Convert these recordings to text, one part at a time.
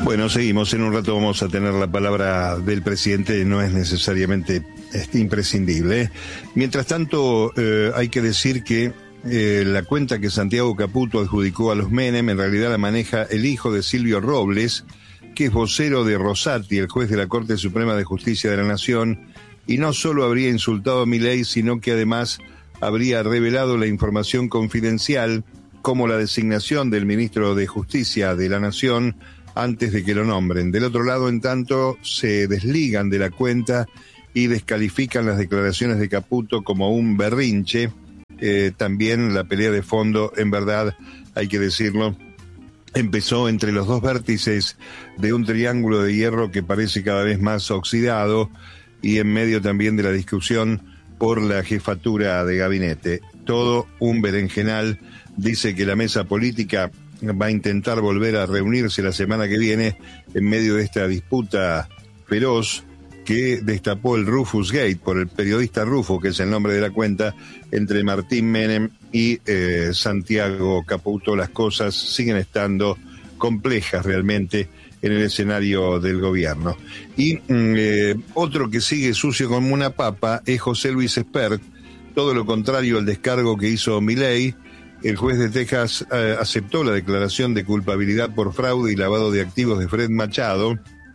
Bueno, seguimos. En un rato vamos a tener la palabra del presidente. No es necesariamente imprescindible. Mientras tanto, hay que decir que la cuenta que Santiago Caputo adjudicó a los Menem en realidad la maneja el hijo de Silvio Robles, que es vocero de Rosati, el juez de la Corte Suprema de Justicia de la Nación, y no solo habría insultado a Milei, sino que además habría revelado la información confidencial, como la designación del ministro de Justicia de la Nación antes de que lo nombren. Del otro lado, en tanto, se desligan de la cuenta y descalifican las declaraciones de Caputo como un berrinche. También la pelea de fondo, en verdad, hay que decirlo, empezó entre los dos vértices de un triángulo de hierro que parece cada vez más oxidado y en medio también de la discusión por la jefatura de gabinete. Todo un berenjenal. Dice que la mesa política va a intentar volver a reunirse la semana que viene en medio de esta disputa feroz que destapó el Rufus Gate por el periodista Rufo, que es el nombre de la cuenta, entre Martín Menem y Santiago Caputo. Las cosas siguen estando complejas realmente en el escenario del gobierno. Y otro que sigue sucio como una papa es José Luis Espert, todo lo contrario al descargo que hizo Milei. El juez de Texas aceptó la declaración de culpabilidad por fraude y lavado de activos de Fred Machado,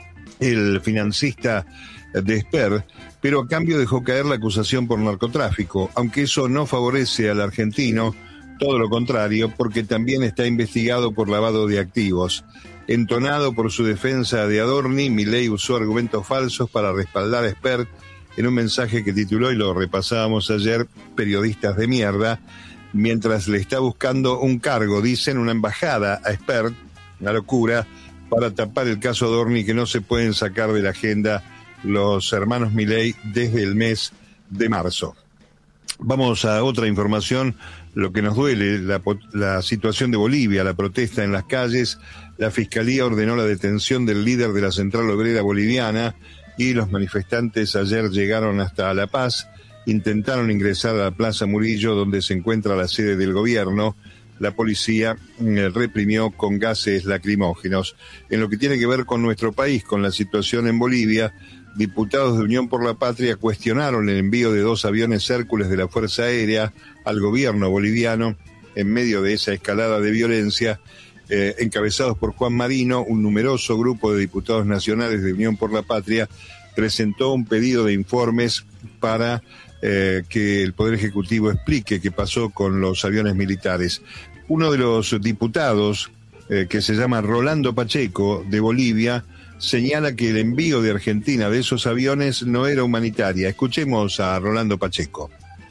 el financista de Espert, pero a cambio dejó caer la acusación por narcotráfico, aunque eso no favorece al argentino, todo lo contrario, porque también está investigado por lavado de activos. Entonado por su defensa de Adorni, Milei usó argumentos falsos para respaldar a Espert en un mensaje que tituló, y lo repasábamos ayer, Periodistas de mierda, mientras le está buscando un cargo, dicen, una embajada a Espert, una locura, para tapar el caso Adorni, que no se pueden sacar de la agenda los hermanos Milei desde el mes de marzo. Vamos a otra información, lo que nos duele, la situación de Bolivia, la protesta en las calles. La Fiscalía ordenó la detención del líder de la Central Obrera Boliviana y los manifestantes ayer llegaron hasta La Paz, intentaron ingresar a la Plaza Murillo, donde se encuentra la sede del gobierno. La policía reprimió con gases lacrimógenos. En lo que tiene que ver con nuestro país, con la situación en Bolivia, diputados de Unión por la Patria cuestionaron el envío de 2 aviones Hércules de la Fuerza Aérea al gobierno boliviano en medio de esa escalada de violencia. Encabezados por Juan Marino, un numeroso grupo de diputados nacionales de Unión por la Patria presentó un pedido de informes para que el Poder Ejecutivo explique qué pasó con los aviones militares. Uno de los diputados, que se llama Rolando Pacheco, de Bolivia, señala que el envío de Argentina de esos aviones no era humanitaria. Escuchemos a Rolando Pacheco.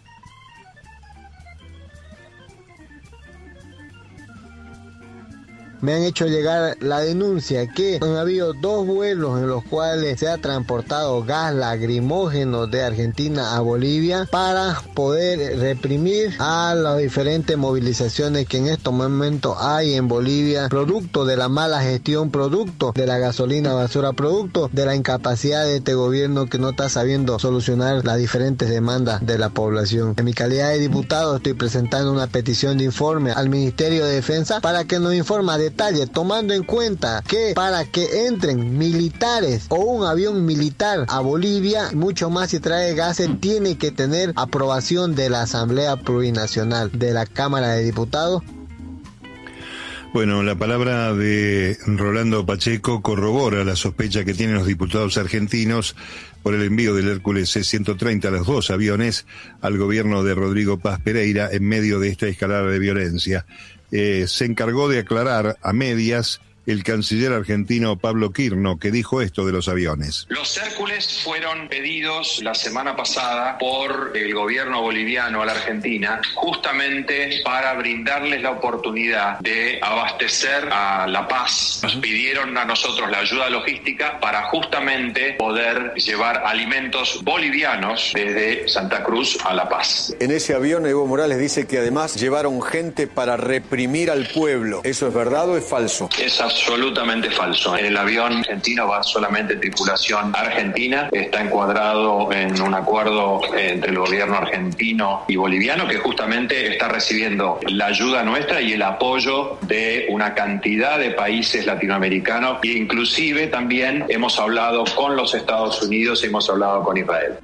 Me han hecho llegar la denuncia que han habido 2 vuelos en los cuales se ha transportado gas lacrimógeno de Argentina a Bolivia para poder reprimir a las diferentes movilizaciones que en estos momentos hay en Bolivia, producto de la mala gestión, producto de la gasolina basura, producto de la incapacidad de este gobierno que no está sabiendo solucionar las diferentes demandas de la población. En mi calidad de diputado estoy presentando una petición de informe al Ministerio de Defensa para que nos informe de detalle, tomando en cuenta que para que entren militares o un avión militar a Bolivia, mucho más si trae gases, tiene que tener aprobación de la Asamblea Plurinacional, de la Cámara de Diputados. Bueno, la palabra de Rolando Pacheco corrobora la sospecha que tienen los diputados argentinos por el envío del Hércules C-130, los 2 aviones, al gobierno de Rodrigo Paz Pereira en medio de esta escalada de violencia. Se encargó de aclarar a medias el canciller argentino Pablo Quirno, que dijo esto de los aviones. Los Hércules fueron pedidos la semana pasada por el gobierno boliviano a la Argentina justamente para brindarles la oportunidad de abastecer a La Paz. Nos pidieron a nosotros la ayuda logística para justamente poder llevar alimentos bolivianos desde Santa Cruz a La Paz. En ese avión Evo Morales dice que además llevaron gente para reprimir al pueblo. ¿Eso es verdad o es falso? Es absolutamente falso. En el avión argentino va solamente tripulación argentina. Está encuadrado en un acuerdo entre el gobierno argentino y boliviano que justamente está recibiendo la ayuda nuestra y el apoyo de una cantidad de países latinoamericanos, e inclusive también hemos hablado con los Estados Unidos y hemos hablado con Israel.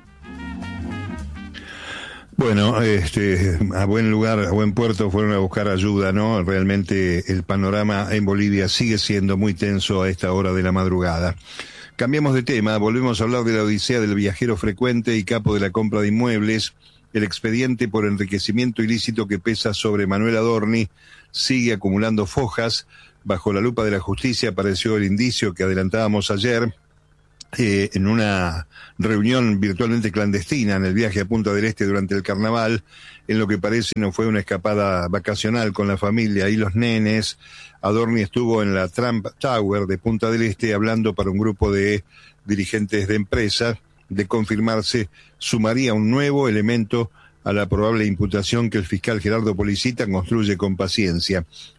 Bueno, a buen lugar, a buen puerto fueron a buscar ayuda, ¿no? Realmente el panorama en Bolivia sigue siendo muy tenso a esta hora de la madrugada. Cambiamos de tema, volvemos a hablar de la odisea del viajero frecuente y capo de la compra de inmuebles. El expediente por enriquecimiento ilícito que pesa sobre Manuel Adorni sigue acumulando fojas. Bajo la lupa de la justicia apareció el indicio que adelantábamos ayer, en una reunión virtualmente clandestina en el viaje a Punta del Este durante el carnaval, en lo que parece no fue una escapada vacacional con la familia y los nenes. Adorni estuvo en la Trump Tower de Punta del Este hablando para un grupo de dirigentes de empresa. De confirmarse, sumaría un nuevo elemento a la probable imputación que el fiscal Gerardo Policita construye con paciencia.